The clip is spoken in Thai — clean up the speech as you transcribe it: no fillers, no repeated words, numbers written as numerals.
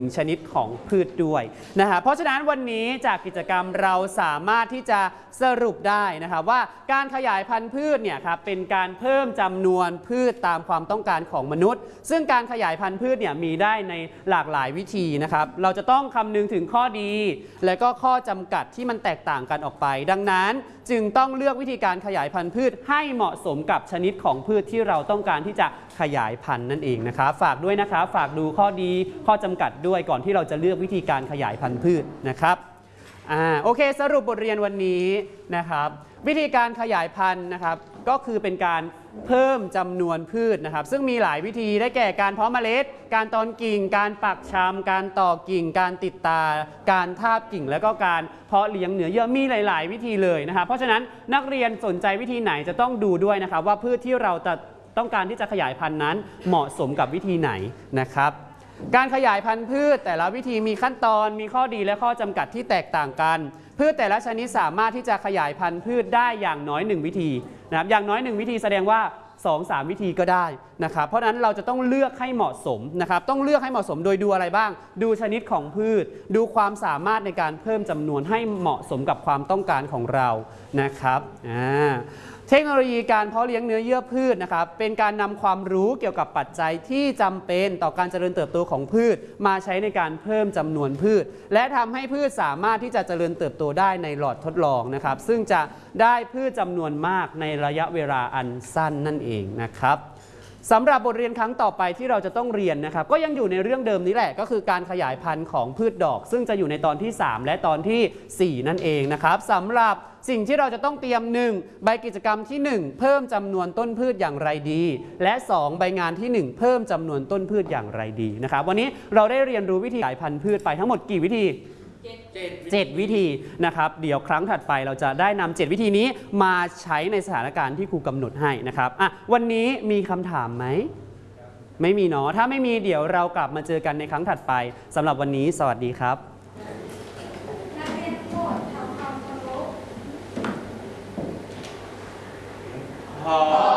ชนิดของพืชด้วยนะคะเพราะฉะนั้นวันนี้จากกิจกรรมเราสามารถที่จะสรุปได้นะคะว่าการขยายพันธุ์พืชเนี่ยครับเป็นการเพิ่มจำนวนพืชตามความต้องการของมนุษย์ซึ่งการขยายพันธุ์พืชเนี่ยมีได้ในหลากหลายวิธีนะครับเราจะต้องคำนึงถึงข้อดีและก็ข้อจำกัดที่มันแตกต่างกันออกไปดังนั้นจึงต้องเลือกวิธีการขยายพันธุ์พืชให้เหมาะสมกับชนิดของพืชที่เราต้องการที่จะขยายพันธุ์นั่นเองนะครับฝากด้วยนะครับฝากดูข้อดีข้อจำกัดด้วยก่อนที่เราจะเลือกวิธีการขยายพันธุ์พืชนะครับโอเคสรุปบทเรียนวันนี้นะครับวิธีการขยายพันธุ์นะครับก็คือเป็นการเพิ่มจำนวนพืชนะครับซึ่งมีหลายวิธีได้แก่การเพาะเมล็ดการตอนกิ่งการปักชำการต่อกิ่งการติดตาการทาบกิ่งแล้วก็การเพาะเลี้ยงเนื้อเยื่อมีหลายๆวิธีเลยนะครับเพราะฉะนั้นนักเรียนสนใจวิธีไหนจะต้องดูด้วยนะครับว่าพืชที่เราจะต้องการที่จะขยายพันธุ์นั้นเหมาะสมกับวิธีไหนนะครับการขยายพันธุ์พืชแต่ละวิธีมีขั้นตอนมีข้อดีและข้อจำกัดที่แตกต่างกันพืชแต่ละชนิดสามารถที่จะขยายพันธุ์พืชได้อย่างน้อย1วิธีนะครับอย่างน้อย1วิธีแสดงว่า 2-3 วิธีก็ได้นะครับเพราะฉะนั้นเราจะต้องเลือกให้เหมาะสมนะครับต้องเลือกให้เหมาะสมโดยดูอะไรบ้างดูชนิดของพืชดูความสามารถในการเพิ่มจำนวนให้เหมาะสมกับความต้องการของเรานะครับเทคโนโลยีการเพาะเลี้ยงเนื้อเยื่อพืชนะครับเป็นการนำความรู้เกี่ยวกับปัจจัยที่จำเป็นต่อการเจริญเติบโตของพืชมาใช้ในการเพิ่มจำนวนพืชและทำให้พืชสามารถที่จะเจริญเติบโตได้ในหลอดทดลองนะครับซึ่งจะได้พืชจำนวนมากในระยะเวลาอันสั้นนั่นเองนะครับสำหรับบทเรียนครั้งต่อไปที่เราจะต้องเรียนนะครับก็ยังอยู่ในเรื่องเดิมนี้แหละก็คือการขยายพันธุ์ของพืชดอกซึ่งจะอยู่ในตอนที่3และตอนที่4นั่นเองนะครับสำหรับสิ่งที่เราจะต้องเตรียม1ใบกิจกรรมที่1เพิ่มจำนวนต้นพืชอย่างไรดีและ2ใบงานที่1เพิ่มจำนวนต้นพืชอย่างไรดีนะครับวันนี้เราได้เรียนรู้วิธีขยายพันธุ์พืชไปทั้งหมดกี่วิธี7วิธีนะครับเดี๋ยวครั้งถัดไปเราจะได้นำ7วิธีนี้มาใช้ในสถานการณ์ที่ครูกำหนดให้นะครับวันนี้มีคำถามไหมไม่มีเนาะถ้าไม่มีเดี๋ยวเรากลับมาเจอกันในครั้งถัดไปสำหรับวันนี้สวัสดีครับนักเรียนโปรดทำความเคารพ